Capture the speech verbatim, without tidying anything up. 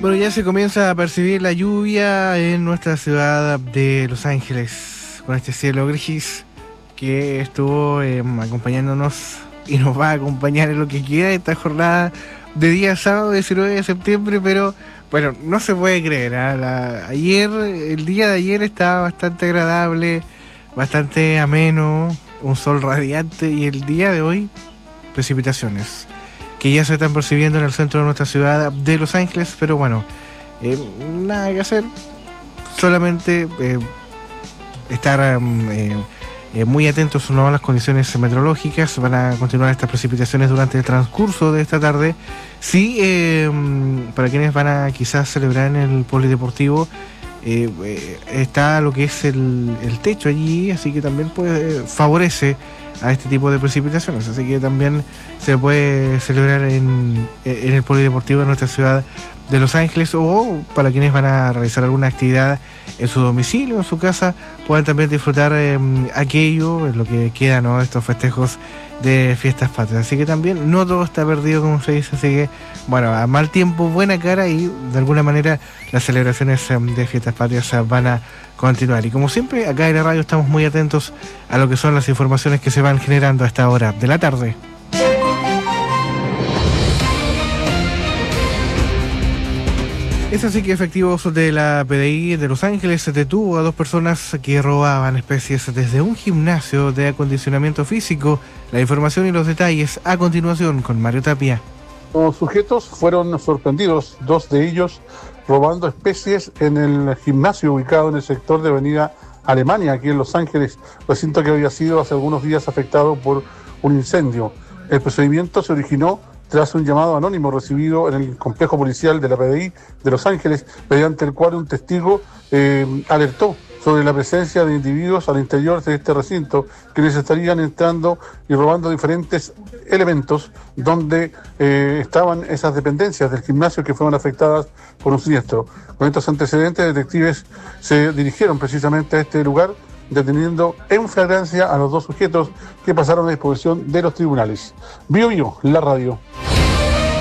Bueno, ya se comienza a percibir la lluvia en nuestra ciudad de Los Ángeles, con este cielo gris que estuvo eh, acompañándonos y nos va a acompañar en lo que queda de esta jornada de día sábado diecinueve de septiembre, pero bueno, no se puede creer, ¿eh? La, ayer, el día de ayer estaba bastante agradable, bastante ameno, un sol radiante, y el día de hoy, precipitaciones que ya se están percibiendo en el centro de nuestra ciudad de Los Ángeles, pero bueno, eh, nada que hacer, solamente eh, estar eh, eh, muy atentos, ¿no?, a las condiciones meteorológicas. Van a continuar estas precipitaciones durante el transcurso de esta tarde. Sí, eh, para quienes van a quizás celebrar en el polideportivo, eh, eh, está lo que es el, el techo allí, así que también pues, favorece a este tipo de precipitaciones, así que también se puede celebrar en, en el polideportivo de nuestra ciudad de Los Ángeles, o para quienes van a realizar alguna actividad en su domicilio, en su casa, puedan también disfrutar eh, aquello, en lo que queda, ¿no?, estos festejos de fiestas patrias. Así que también no todo está perdido, como se dice, así que bueno, a mal tiempo, buena cara, y de alguna manera las celebraciones eh, de fiestas patrias eh, van a continuar. Y como siempre, acá en la radio estamos muy atentos a lo que son las informaciones que se van generando a esta hora de la tarde. Es así que efectivos de la P D I de Los Ángeles detuvo a dos personas que robaban especies desde un gimnasio de acondicionamiento físico. La información y los detalles a continuación con Mario Tapia. Los sujetos fueron sorprendidos, dos de ellos robando especies en el gimnasio ubicado en el sector de Avenida Alemania, aquí en Los Ángeles, recinto que había sido hace algunos días afectado por un incendio. El procedimiento se originó tras un llamado anónimo recibido en el complejo policial de la P D I de Los Ángeles, mediante el cual un testigo eh, alertó sobre la presencia de individuos al interior de este recinto, quienes estarían entrando y robando diferentes elementos donde eh, estaban esas dependencias del gimnasio que fueron afectadas por un siniestro. Con estos antecedentes, detectives se dirigieron precisamente a este lugar, deteniendo en flagrancia a los dos sujetos que pasaron a disposición de los tribunales. Bio Bio, la radio.